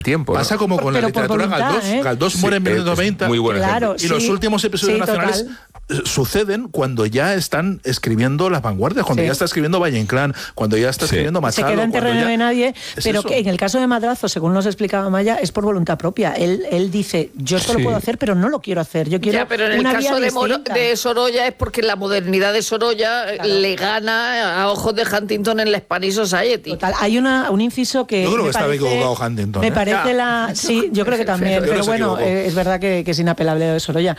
tiempo, ¿no? Pasa como con la literatura Galdós. Galdós muere en 1990. Muy buen ejemplo. Y los últimos episodios nacionales suceden cuando ya están escribiendo las vanguardias, cuando ya está escribiendo Valle Inclán, cuando ya está escribiendo Machado. Se queda en terreno de nadie, pero que en el caso de Madrazo, según nos explicaba Maya, es por voluntad propia. Él dice, yo esto lo puedo hacer, pero no lo quiero hacer. Yo quiero pero en el caso de Sorolla es porque la modernidad de Sorolla le gana a ojos de Huntington en la Spanish Society. Total, hay un inciso que yo creo que estaba equivocado Huntington. Me parece sí, yo creo que también, pero bueno, es verdad que es inapelable de Sorolla.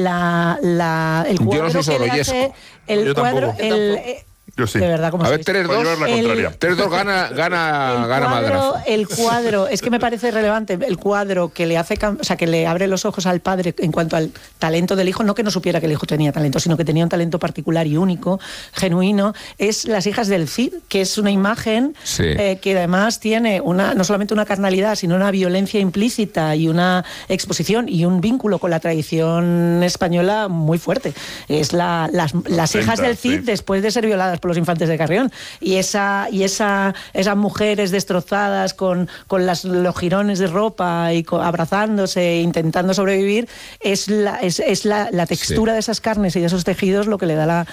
El cuadro que le hace, el cuadro, yo sí. De verdad, como a ver, 3-2. 3-2 gana Madrazo. El cuadro, es que me parece relevante, el cuadro que le hace, o sea, que le abre los ojos al padre en cuanto al talento del hijo, no que no supiera que el hijo tenía talento, sino que tenía un talento particular y único, genuino, es Las hijas del Cid, que es una imagen que además tiene no solamente una carnalidad, sino una violencia implícita y una exposición y un vínculo con la tradición española muy fuerte. Es las hijas del Cid después de ser violadas por los infantes de Carrión, y esas mujeres destrozadas con los jirones de ropa y abrazándose, intentando sobrevivir, es la textura de esas carnes y de esos tejidos lo que le da la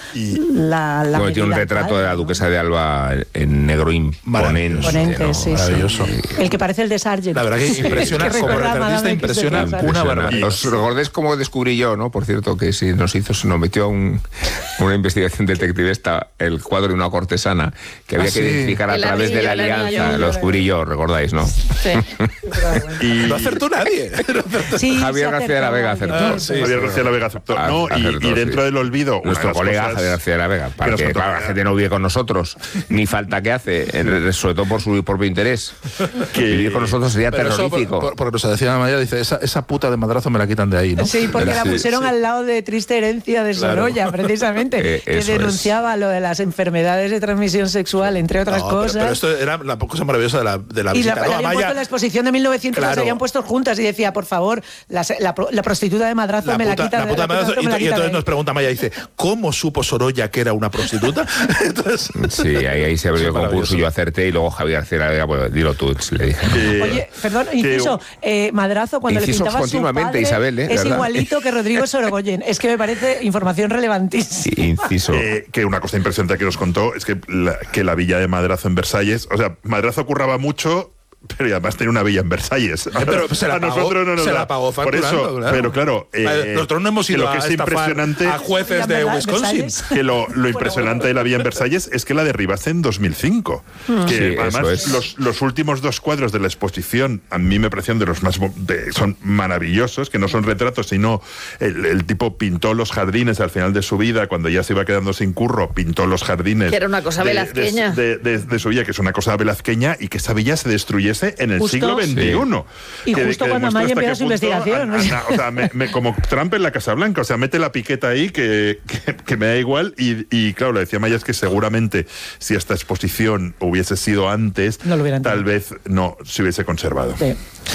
tiene un retrato de la duquesa de Alba en negro imponente, sí, maravilloso. El que parece el de Sargent. La verdad que impresiona, como retratista impresiona una barbaridad. ¿Os recordáis cómo descubrí yo, no? Por cierto, que si nos metió a una investigación detectivista el cuadro de una cortesana que había que identificar a través de la alianza, lo descubrí yo, recordáis, ¿no? Sí. Y no acertó nadie. Javier García de la Vega acertó. Javier García de la Vega acertó. Y dentro del olvido, nuestro colega Javier García de la Vega, para que la gente no vive con nosotros, ni falta que hace, sobre todo por su propio interés. Que vivir con nosotros sería terrorífico. Porque nos decía Maya, dice, esa puta de Madrazo me la quitan de ahí, ¿no? Sí, porque la pusieron al lado de Triste herencia de Sorolla, precisamente, que denunciaba lo de las enfermedades de transmisión sexual, entre otras cosas. Pero esto era la cosa maravillosa de la visita. Y la habían puesto en la exposición de 1900, las habían puesto juntas y decía, por favor, la prostituta de Madrazo me la quita. La puta de Madrazo, y entonces nos pregunta Maya, dice, ¿cómo supo Sorolla que era una prostituta? Entonces, sí, ahí se abrió el concurso, yo acerté, y luego Javier García de la Vega, pues dilo tú, le dije. Oye, perdón, inciso, Madrazo cuando le pintaba su padre Isabel, es igualito que Rodrigo Sorogoyen. Es que me parece información relevantísima. Inciso. Que una cosa impresionante que nos contó es que la villa de Madrazo en Versalles, o sea, Madrazo curraba mucho, pero además tenía una villa en Versalles. Pero se la pagó, nosotros no nos se da. la pagó facturando, por eso, claro. Pero claro, nosotros no hemos ido lo que es impresionante a jueces de Wisconsin. Que lo impresionante de la villa en Versalles es que la derribaste en 2005. Que además los últimos dos cuadros de la exposición a mí me parecían de los más son maravillosos, que no son retratos, sino el tipo pintó los jardines al final de su vida, cuando ya se iba quedando sin curro, pintó los jardines. Que era una cosa velazqueña. De su villa, que es una cosa velazqueña, y que esa villa se destruyese en el siglo XXI. Y justo cuando Maya empieza su investigación. O sea, como Trump en la Casa Blanca, o sea, mete la piqueta ahí que me da igual, y claro, le decía Maya, es que seguramente si esta exposición hubiese sido antes, tal vez no se hubiese conservado. Sí.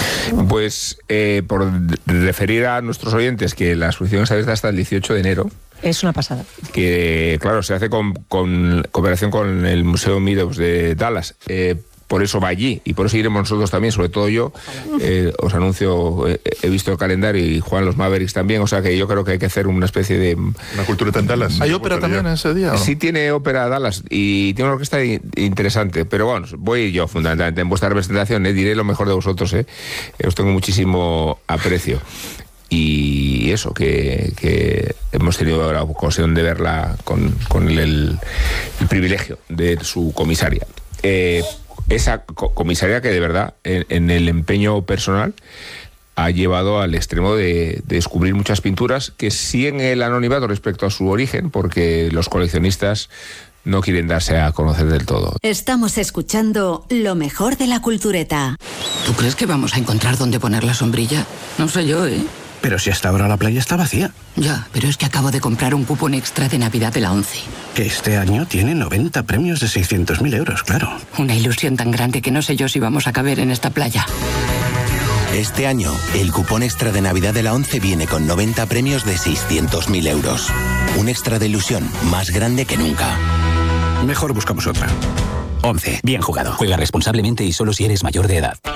Pues por referir a nuestros oyentes que la exposición está abierta hasta el 18 de enero. Es una pasada. Que, claro, se hace con cooperación con el Museo Meadows de Dallas. Por eso va allí, y por eso iremos nosotros también, sobre todo yo. Os anuncio, he visto el calendario, y Juan, los Mavericks también, o sea que yo creo que hay que hacer una especie de... ¿Una cultureta en Dallas? ¿Hay ópera también ese día? ¿O no? Sí, tiene ópera Dallas, y tiene una orquesta interesante, pero bueno, voy yo fundamentalmente en vuestra representación, diré lo mejor de vosotros, os tengo muchísimo aprecio. Y eso, que hemos tenido la ocasión de verla con el privilegio de su comisaria. Esa comisaria que de verdad, en el empeño personal, ha llevado al extremo de descubrir muchas pinturas que siguen el anonimato respecto a su origen, porque los coleccionistas no quieren darse a conocer del todo. Estamos escuchando lo mejor de la cultureta. ¿Tú crees que vamos a encontrar dónde poner la sombrilla? No sé yo, ¿eh? Pero si hasta ahora la playa está vacía. Ya, pero es que acabo de comprar un cupón extra de Navidad de la ONCE. Que este año tiene 90 premios de 600.000 euros, claro. Una ilusión tan grande que no sé yo si vamos a caber en esta playa. Este año, el cupón extra de Navidad de la ONCE viene con 90 premios de 600.000 euros. Un extra de ilusión más grande que nunca. Mejor buscamos otra. ONCE. Bien jugado. Juega responsablemente y solo si eres mayor de edad.